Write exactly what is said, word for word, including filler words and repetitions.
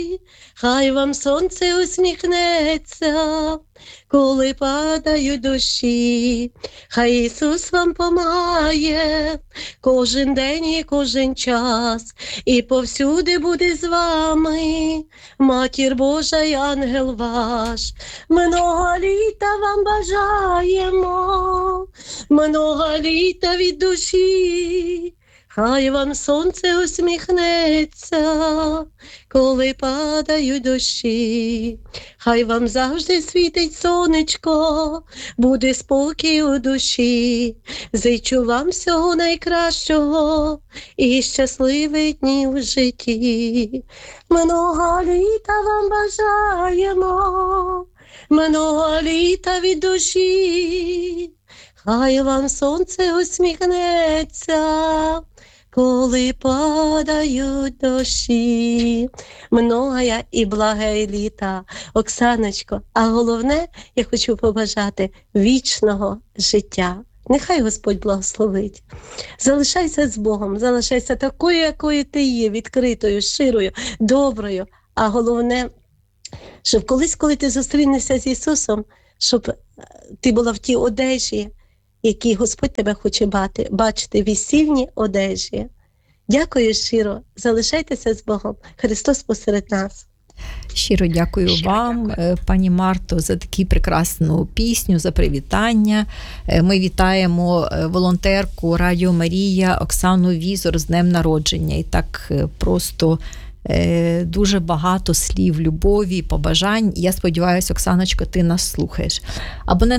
Хай вам сонце усміхнеться, коли падають дощі. Хай Ісус вам помагає кожен день і кожен час, і повсюди буде з вами Матір Божа й ангел ваш. Много літа вам бажаємо, много літа від душі. Хай вам сонце усміхнеться, коли падають дощі. Хай вам завжди світить сонечко, буде спокій у душі. Зичу вам всього найкращого і щасливих днів в житті. Много літа вам бажаємо, много літа від душі. Хай вам сонце усміхнеться, коли падають дощі. Многая і благая літа, Оксаночко. А головне, я хочу побажати вічного життя. Нехай Господь благословить. Залишайся з Богом, залишайся такою, якою ти є, відкритою, щирою, доброю. А головне, щоб колись, коли ти зустрінешся з Ісусом, щоб ти була в тій одежі, який Господь тебе хоче бати, бачити, весільні одежі. Дякую щиро. Залишайтеся з Богом. Христос посеред нас. Щиро дякую Щиро вам, дякую. Пані Марто, за таку прекрасну пісню, за привітання. Ми вітаємо волонтерку Радіо Марія Оксану Візор з днем народження. І так просто дуже багато слів любові, побажань. Я сподіваюся, Оксаночко, ти нас слухаєш. Абонент